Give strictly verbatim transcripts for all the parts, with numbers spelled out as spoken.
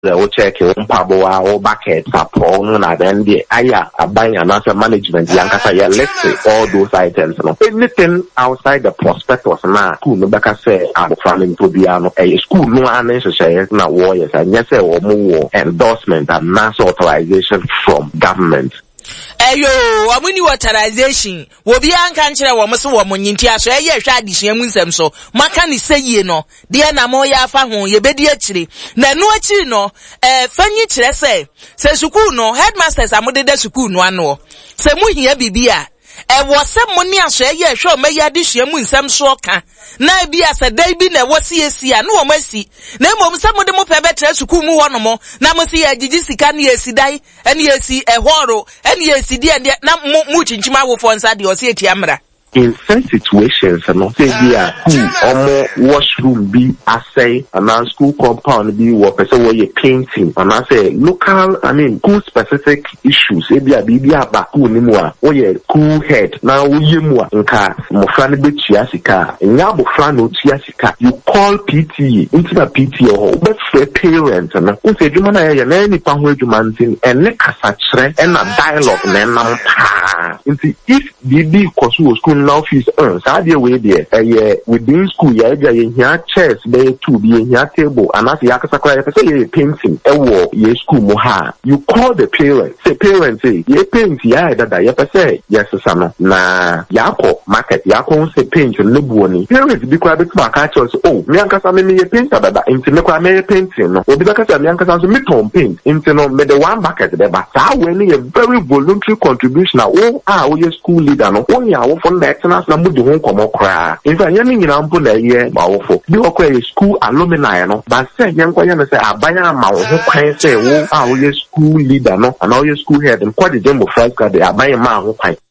we check on Paboa or bucket, Sapon, and the Aya, a buying another management, Yankasa, let's say all those items. Anything outside the prospectus now, school, no back say, I'm planning to be a school, no unnecessary, not warriors, and yes, or more endorsement and mass authorization from government. Eyo, wamuni authorization. Wobi anka nchire wo mso wo monyinti aso eye hwa adihia mu nsem so. Maka ni seyie no. De na mo ya afa ho ye bedi akire. Na no akire no, eh fanyi kire se. Se school no headmasters amode de school no ano. Se mu hia bibia. E wo se mo ni aso eye hwa o meya adihia mu nsem so ka. Na bi asadai bi na wo siesi a no wo masi. Na mo se mo de mo pe betre school mu wono mo. Na mo si agigi sika na esi dai, ene esi ehoro, ene esi di ene na mu chinchima wo fo nsa de o se etiamra. In some situations, I'm not saying yeah, who or washroom be assay, and now school compound be what person where you painting, and I say local, I mean, cool specific issues. Maybe a baby a back who nimwa, or yeah, cool head. Now we mwa nka mofrani be chiasika, nyabo frano chiasika. You call P T A into the P T A or but for parents, and I say you man I ya any panwe you man thing, and ne kasachre and a dialogue ne nam pa. Into if baby kosu school now fees earns, I dear way there, eh, within school, yeah, yeah, chairs, there too, be here table, and as Yakasaka, say, painting, a war, ye school moha. You call the parents, say, parents, say, ye paint, yeah, that I say, yes, summer, nah, Yako, market, Yako, say, paint, and Libuani. Parents, because it's my catchers, oh, Miankasa, me paint, that into the painting, or because Miankasa, me tone paint, into no, me the one bucket there, but I will a very voluntary contribution, oh, ah, your school leader, no, only our phone that. Na na mudi hon komo kra in fact yemi nyina mpo na ye bawofo bi okwa school alumni no ba say yenko ye no say abanya ma wo kwan say wo a wo ye school leader no and all your school head and kwade dem first card abanya ma ho kwan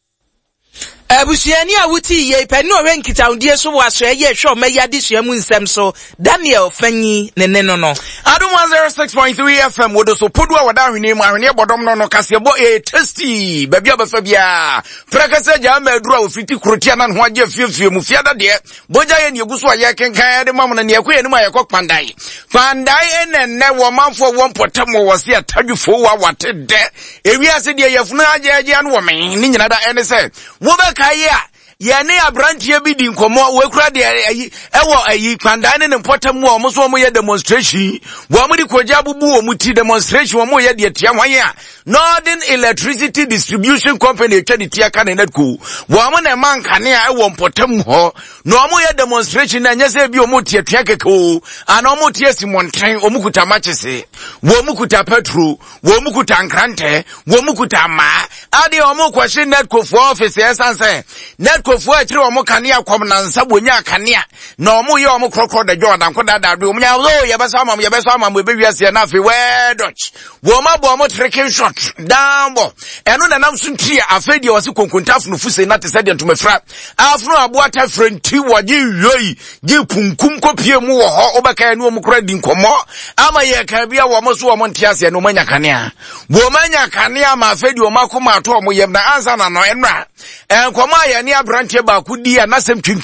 Abusiani a wuti ye peni o renkita undie so waso ye hwe o meya disua mu nsem so Daniel Fanyi ne ne no no Adom one oh six point three F M wodo so podu a wada hwene mu ahwene bodom no no kasebo e tasty baby abafa bia prakasa ja ma adura ofiti krotia na ho age fiefie mu fiada de boja ye ne eguso aye kenkan de mam na ne yakoye ne mu aye kokpandai pandai enenne wo manfo wo potem wo se atadwufo wa wate de ewiase de yefunu age age an wo men ni nyina da ene se wo Kaya, Yane a branch ye be din komo, we crowd the ewo a pandane and potam war, most one more demonstration. Wamudi Kojabu muti demonstration, one more yet Yamaya. Northern Electricity Distribution Company, Chaditia and Edku. Woman a man kania, I won't potam ho. No more demonstration and yes, be omuti Tiakako, and omuti Simontain, Omukuta Machese, Womukuta Petru, Womukuta Ankrante, Womukuta Ma, Adi Omo question Netco for office, yes, answer. Netco for a true Omokania common and Sabunya Kania. No more Yomo Crocod the Jordan, Kodada, Dumia, Yabasama, Yabasama, will be as enough, where Dutch. Woma Bomo Trekking shot, down, and on an announcement here, I fed you as you can contact Fuse not to send to my frat. After a water friend, Tiwa, you, you Punkumko Piemu, Obaka, no more credit, Como, Amaya Cabia, Wamos, Womontias, and Omania Kania. Womania Kania, my fed you, Makuma, Tom, we have the answer, and no Emra. And Komaya near branch about could be a nascent time.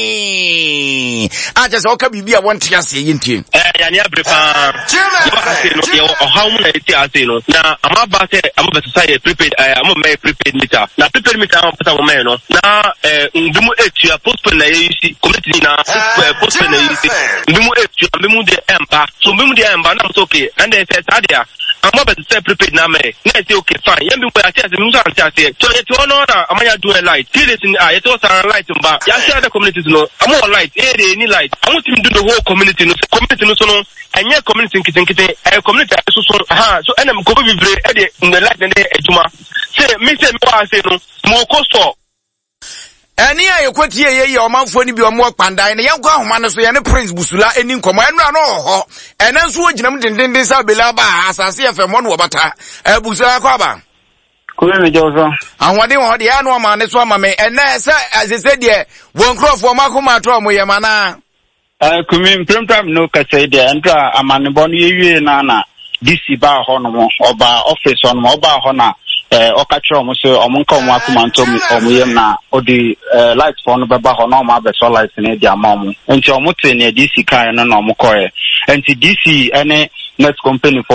I just okay be a one tier saying to you. I never prepare how many tiers. Now, I'm about to I'm about to say prepaid. I'm a may prepaid meter. Now, prepaid meter, I'm a man. Now, Dumu H, you are postponed community now, postponed Dumu H, you are Bimu the Empa. So, Bimu the Empa, I'm okay. And they said, Adia. I'm about to say prepaid now, me. Let's say, okay, fine. You know, I tell you, so it's one order. I'm going to do a light. See this in I thought I light, but you see other communities, no. I'm more light. Hey, any light. I want to do the whole community, no. Community, no, so no. And your community, kitchen, kitchen, a community, so so. Aha. So, and I'm going to be very in the light and the Juma. Say, me say, no, I say no. More cost. Any I quit here, your mouth when you be a more panda, and a young man, so any prince Busula, and in command, no, and that's what you didn't disable as I see if I'm one wabata, a Busala Quaba. And what they want the annual man is one, and as I said, yeah, one crop for Makuma Trom, we are mana. I come in prime time, no, Cassade, and a man born you, Nana, D C bar honor, or bar office on mobile honor. Eh okacho mo se omunka mo akumanto omuyem na odi light for no beba ho na ma be so light na dia mamu enti omute na D C kan no na omukoye enti D C ene net company for